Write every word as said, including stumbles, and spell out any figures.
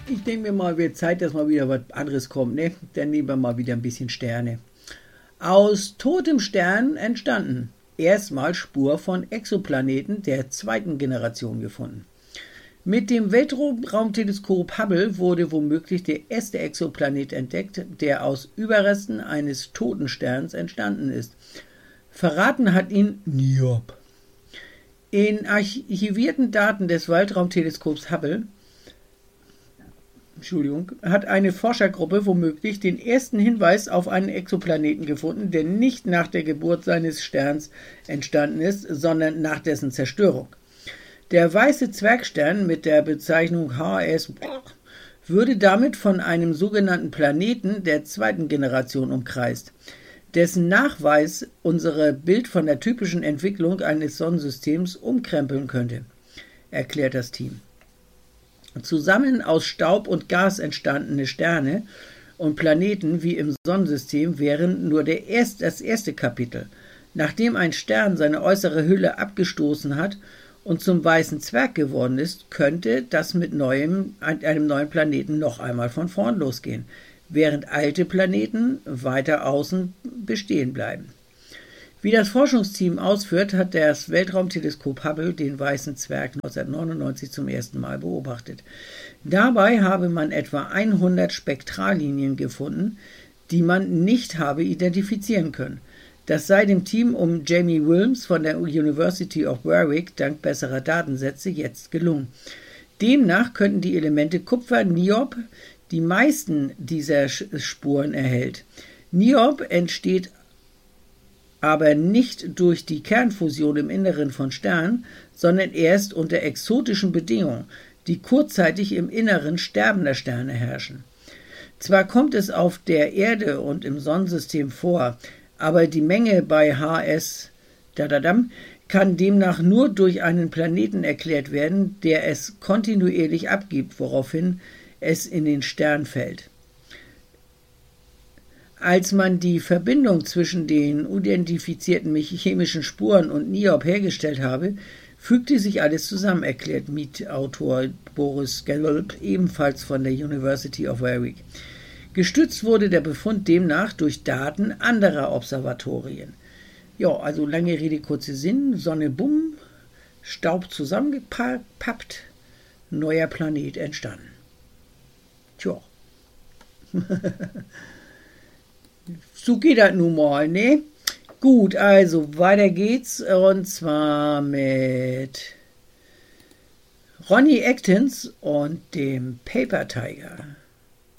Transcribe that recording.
Ich denke mir mal, wird Zeit, dass mal wieder was anderes kommt, ne? Dann nehmen wir mal wieder ein bisschen Sterne. Aus totem Stern entstanden. Erstmal Spur von Exoplaneten der zweiten Generation gefunden. Mit dem Weltraumteleskop Hubble wurde womöglich der erste Exoplanet entdeckt, der aus Überresten eines toten Sterns entstanden ist. Verraten hat ihn Niobe. In archivierten Daten des Weltraumteleskops Hubble Entschuldigung, hat eine Forschergruppe womöglich den ersten Hinweis auf einen Exoplaneten gefunden, der nicht nach der Geburt seines Sterns entstanden ist, sondern nach dessen Zerstörung. Der weiße Zwergstern mit der Bezeichnung H S würde damit von einem sogenannten Planeten der zweiten Generation umkreist, dessen Nachweis unsere Bild von der typischen Entwicklung eines Sonnensystems umkrempeln könnte, erklärt das Team. Zusammen aus Staub und Gas entstandene Sterne und Planeten wie im Sonnensystem wären nur der erst, das erste Kapitel. Nachdem ein Stern seine äußere Hülle abgestoßen hat und zum weißen Zwerg geworden ist, könnte das mit neuem, einem neuen Planeten noch einmal von vorn losgehen, während alte Planeten weiter außen bestehen bleiben. Wie das Forschungsteam ausführt, hat das Weltraumteleskop Hubble den weißen Zwerg neunzehnhundertneunundneunzig zum ersten Mal beobachtet. Dabei habe man etwa hundert Spektrallinien gefunden, die man nicht habe identifizieren können. Das sei dem Team um Jamie Wilms von der University of Warwick dank besserer Datensätze jetzt gelungen. Demnach könnten die Elemente Kupfer, Niob die meisten dieser Spuren erhält. Niob entsteht aber nicht durch die Kernfusion im Inneren von Sternen, sondern erst unter exotischen Bedingungen, die kurzzeitig im Inneren sterbender Sterne herrschen. Zwar kommt es auf der Erde und im Sonnensystem vor, aber die Menge bei H S dadadam, kann demnach nur durch einen Planeten erklärt werden, der es kontinuierlich abgibt, woraufhin es in den Stern fällt. Als man die Verbindung zwischen den identifizierten chemischen Spuren und Niob hergestellt habe, fügte sich alles zusammen, erklärt Mitautor Boris Gelb, ebenfalls von der University of Warwick. Gestützt wurde der Befund demnach durch Daten anderer Observatorien. Ja, also lange Rede, kurzer Sinn, Sonne bumm, Staub zusammengepappt, neuer Planet entstanden. Tja. So geht das nun mal, ne? Gut, also weiter geht's und zwar mit Ronnie Atkins und dem Paper Tiger.